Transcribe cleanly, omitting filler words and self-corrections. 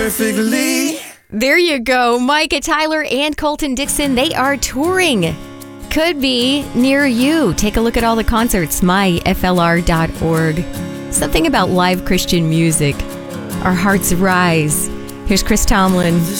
perfectly. There you go. Micah Tyler and Colton Dixon, they are touring. Could be near you. Take a look at all the concerts, myflr.org. Something about live Christian music. Our hearts rise. Here's Chris Tomlin.